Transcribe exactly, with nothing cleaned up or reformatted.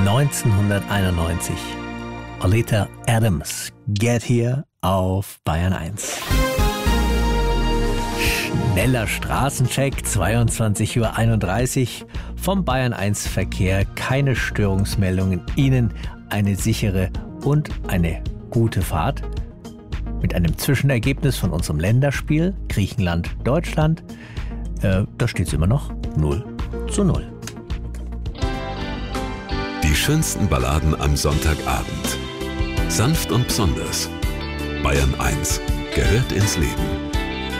neunzehnhunderteinundneunzig. Oleta Adams, Get Here auf Bayern eins. Schneller Straßencheck, zweiundzwanzig Uhr einunddreißig. Vom Bayern eins Verkehr keine Störungsmeldungen. Ihnen eine sichere und eine gute Fahrt. Mit einem Zwischenergebnis von unserem Länderspiel Griechenland-Deutschland. Äh, da steht es immer noch null zu null. Die schönsten Balladen am Sonntagabend. Sanft und besonders. Bayern eins gehört ins Leben.